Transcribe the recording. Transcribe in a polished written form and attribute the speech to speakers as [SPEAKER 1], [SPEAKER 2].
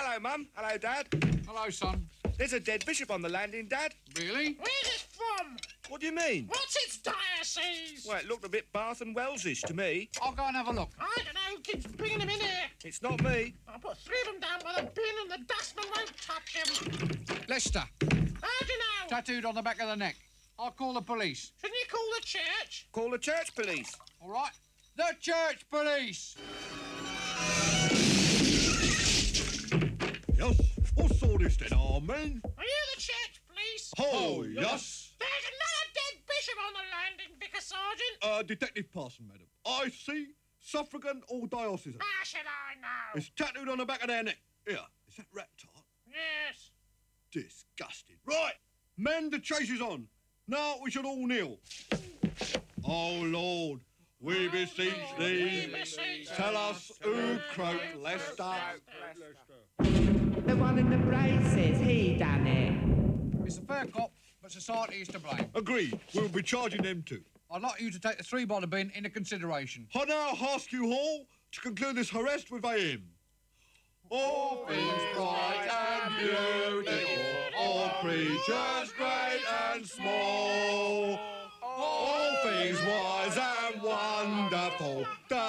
[SPEAKER 1] hello, Mum. Hello, Dad.
[SPEAKER 2] Hello, son.
[SPEAKER 1] There's a dead bishop on the landing, Dad.
[SPEAKER 2] Really?
[SPEAKER 3] Where's it from?
[SPEAKER 1] What do you mean?
[SPEAKER 3] What's its diocese?
[SPEAKER 1] Well, it looked a bit Bath and Welsh-ish to me.
[SPEAKER 2] I'll go and have a look.
[SPEAKER 3] I don't know who keeps bringing him in here.
[SPEAKER 1] It's not me.
[SPEAKER 3] I'll put 3 of them down by the bin and the dustman won't touch him.
[SPEAKER 2] Lester,
[SPEAKER 3] How do you know?
[SPEAKER 2] tattooed on the back of the neck. I'll call the police.
[SPEAKER 3] Shouldn't you call the church?
[SPEAKER 1] Call the church police.
[SPEAKER 2] All right? The church police!
[SPEAKER 4] Yes, what's all this then, Amen?
[SPEAKER 3] Are you the church police?
[SPEAKER 4] Oh, yes.
[SPEAKER 3] There's another dead bishop on the landing, Vicar Sergeant.
[SPEAKER 4] Detective Parson, madam. I see suffragan or diocesan.
[SPEAKER 3] How should I know?
[SPEAKER 4] It's tattooed on the back of their neck. Here, is that rat tart?
[SPEAKER 3] Yes.
[SPEAKER 4] Disgusting. Right, men, the chase is on. Now we should all kneel. Oh, Lord, we beseech thee, tell us who croaked Lester.
[SPEAKER 5] The one in the braces, he done it.
[SPEAKER 2] It's a fair cop, but society is to blame.
[SPEAKER 4] Agreed, we'll be charging them too.
[SPEAKER 2] I'd like you to take the 3 by the bin into consideration.
[SPEAKER 4] I now ask you all to conclude this arrest with a hymn. All things bright and beautiful, all creatures great and small, all things wise and wonderful.